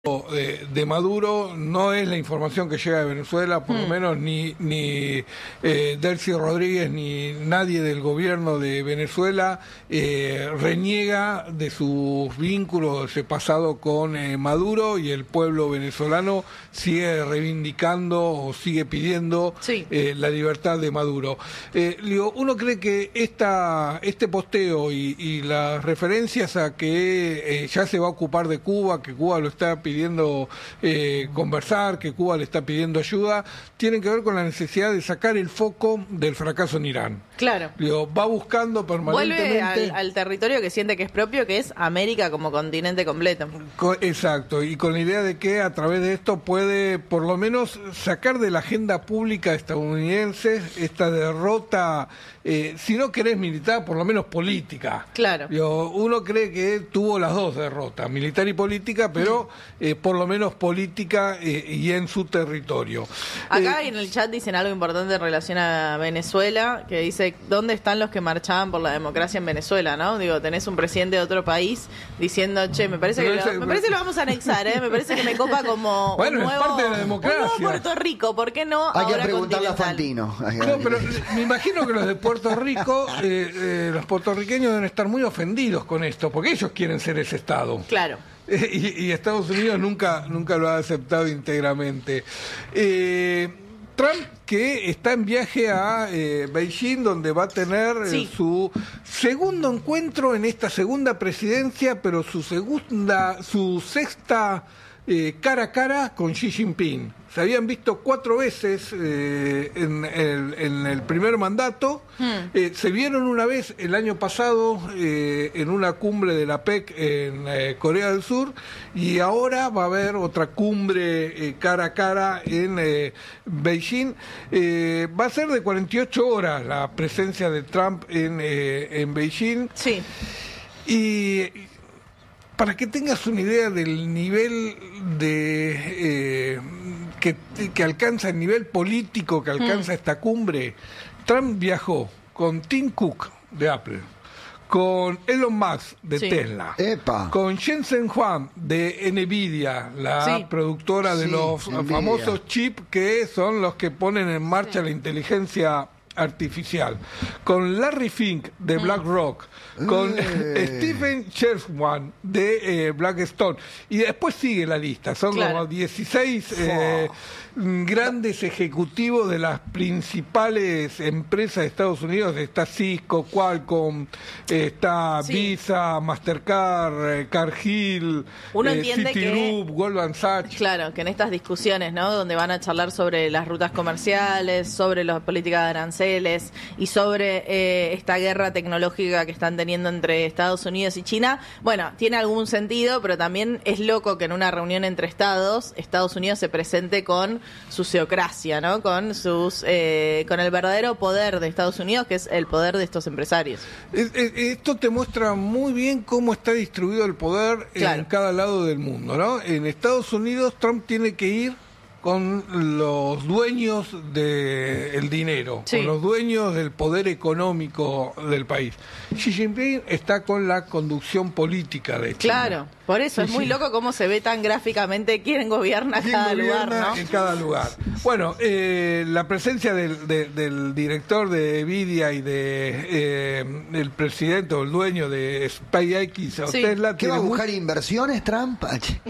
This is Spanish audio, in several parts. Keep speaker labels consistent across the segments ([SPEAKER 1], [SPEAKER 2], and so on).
[SPEAKER 1] de Maduro no es la información que llega de Venezuela, por lo menos ni Delcy Rodríguez ni nadie del gobierno de Venezuela reniega de sus vínculos, ese pasado con Maduro, y el pueblo venezolano sigue reivindicando o sigue pidiendo la libertad de Maduro. Uno cree que este posteo y las referencias a que ya se va a ocupar de Cuba, que Cuba lo está pidiendo conversar, que Cuba le está pidiendo ayuda, tienen que ver con la necesidad de sacar el foco del fracaso en Irán.
[SPEAKER 2] Claro.
[SPEAKER 1] Va buscando permanentemente...
[SPEAKER 2] Vuelve al territorio que siente que es propio, que es América como continente completo.
[SPEAKER 1] Exacto, y con la idea de que a través de esto puede por lo menos sacar de la agenda pública estadounidense esta derrota, si no querés militar, por lo menos política.
[SPEAKER 2] Claro.
[SPEAKER 1] Uno cree que tuvo las dos derrotas, militar y política, pero por lo menos política y en su territorio.
[SPEAKER 2] Acá en el chat dicen algo importante en relación a Venezuela, que dice, ¿dónde están los que marchaban por la democracia en Venezuela? ¿No? Digo, tenés un presidente de otro país diciendo, che, me parece que lo vamos a anexar, me parece que me copa como
[SPEAKER 1] bueno,
[SPEAKER 2] un nuevo,
[SPEAKER 1] es parte de la democracia.
[SPEAKER 2] Un nuevo Puerto Rico, ¿por qué no?
[SPEAKER 3] Hay
[SPEAKER 2] ahora
[SPEAKER 3] que preguntarle a
[SPEAKER 2] continental?
[SPEAKER 3] Fantino.
[SPEAKER 1] No, pero me imagino que los de Puerto Rico, los puertorriqueños deben estar muy ofendidos con esto, porque ellos quieren ser ese Estado.
[SPEAKER 2] Claro.
[SPEAKER 1] Y Estados Unidos nunca lo ha aceptado íntegramente. Trump, que está en viaje a Beijing, donde va a tener su segundo encuentro en esta segunda presidencia, pero su sexta cara a cara con Xi Jinping. Se habían visto 4 veces en el primer mandato. Se vieron una vez el año pasado en una cumbre de la PEC en Corea del Sur, y ahora va a haber otra cumbre cara a cara en Beijing. Va a ser de 48 horas la presencia de Trump en Beijing.
[SPEAKER 2] Sí.
[SPEAKER 1] Y para que tengas una idea del nivel que alcanza, el nivel político que alcanza esta cumbre, Trump viajó con Tim Cook de Apple, con Elon Musk de Tesla, con Jensen Huang de Nvidia, la productora de los famosos chips que son los que ponen en marcha la inteligencia artificial, con Larry Fink de BlackRock, con Stephen Schwarzman de Blackstone, y después sigue la lista, son como 16 grandes ejecutivos de las principales empresas de Estados Unidos. Está Cisco, Qualcomm, está Visa, Mastercard, Cargill, Citigroup, Goldman Sachs.
[SPEAKER 2] Claro, que en estas discusiones, ¿no?, donde van a charlar sobre las rutas comerciales, sobre la política de aranceles y sobre esta guerra tecnológica que están teniendo entre Estados Unidos y China, bueno, tiene algún sentido, pero también es loco que en una reunión entre Estados Unidos se presente con su sociocracia, ¿no?, con el verdadero poder de Estados Unidos, que es el poder de estos empresarios.
[SPEAKER 1] Esto te muestra muy bien cómo está distribuido el poder en cada lado del mundo, ¿no? En Estados Unidos Trump tiene que ir con los dueños del dinero, con los dueños del poder económico del país. Xi Jinping está con la conducción política de China.
[SPEAKER 2] Claro, por eso es muy loco cómo se ve tan gráficamente quién gobierna cada lugar, ¿no?
[SPEAKER 1] En cada lugar. Bueno, la presencia del director de Nvidia y del presidente o el dueño de SpaceX o Tesla.
[SPEAKER 3] ¿Qué va a buscar inversiones, Trump?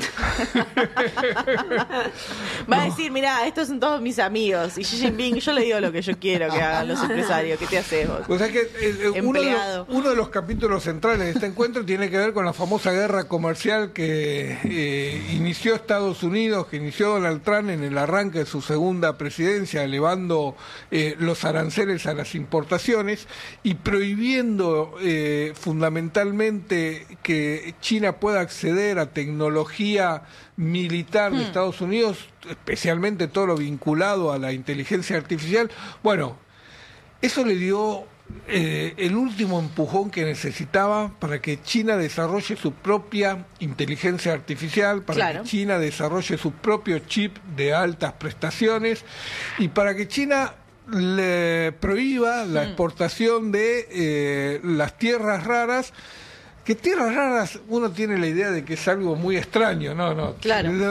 [SPEAKER 2] Va a decir, mirá, estos son todos mis amigos, y Xi Jinping, yo le digo lo que yo quiero que hagan los empresarios. ¿Qué te haces vos?
[SPEAKER 1] O sea que uno de los capítulos centrales de este encuentro tiene que ver con la famosa guerra comercial que inició Estados Unidos, que inició Donald Trump en el arranque de su segunda presidencia, elevando los aranceles a las importaciones y prohibiendo fundamentalmente que China pueda acceder a tecnología militar de Estados Unidos, especialmente todo lo vinculado a la inteligencia artificial. Bueno, eso le dio el último empujón que necesitaba para que China desarrolle su propia inteligencia artificial, para que China desarrolle su propio chip de altas prestaciones y para que China le prohíba la exportación de las tierras raras Que tierras raras uno tiene la idea de que es algo muy extraño, no.
[SPEAKER 2] Claro.